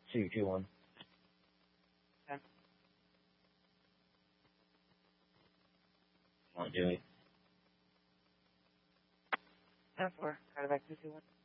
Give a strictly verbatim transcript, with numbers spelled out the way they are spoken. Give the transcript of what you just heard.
two two one. Okay. Won't do it. ten four. Try to back two two one.